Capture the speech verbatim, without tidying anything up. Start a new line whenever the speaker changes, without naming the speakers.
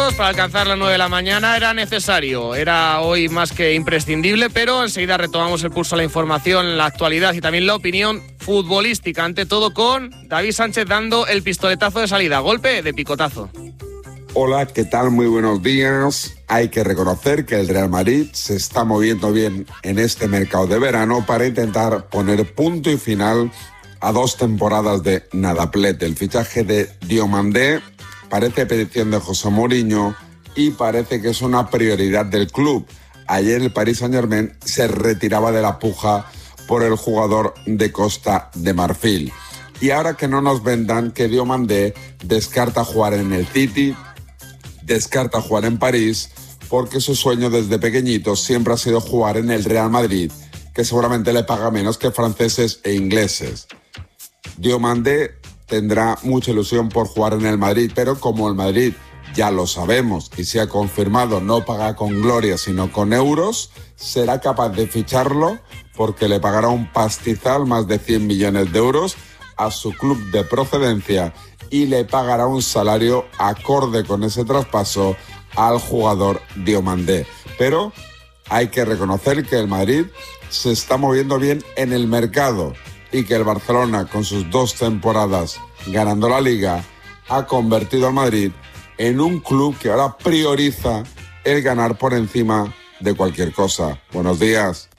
minutos para alcanzar las nueve de la mañana. Era necesario, era hoy más que imprescindible, pero enseguida retomamos el pulso a la información, la actualidad y también la opinión futbolística. Ante todo con David Sánchez dando el pistoletazo de salida, golpe de picotazo.
Hola, ¿qué tal? Muy buenos días. Hay que reconocer que el Real Madrid se está moviendo bien en este mercado de verano para intentar poner punto y final a dos temporadas de nadaplete. El fichaje de Diomandé parece petición de José Mourinho y parece que es una prioridad del club. Ayer el Paris Saint-Germain se retiraba de la puja por el jugador de Costa de Marfil. Y ahora que no nos vendan que Diomandé descarta jugar en el City, descarta jugar en París, porque su sueño desde pequeñito siempre ha sido jugar en el Real Madrid, que seguramente le paga menos que franceses e ingleses. Diomandé tendrá mucha ilusión por jugar en el Madrid, pero como el Madrid, ya lo sabemos y se ha confirmado, no paga con gloria sino con euros, será capaz de ficharlo porque le pagará un pastizal, más de cien millones de euros, a su club de procedencia y le pagará un salario acorde con ese traspaso al jugador Diomandé. Pero hay que reconocer que el Madrid se está moviendo bien en el mercado y que el Barcelona, con sus dos temporadas ganando la Liga, ha convertido al Madrid en un club que ahora prioriza el ganar por encima de cualquier cosa. Buenos días.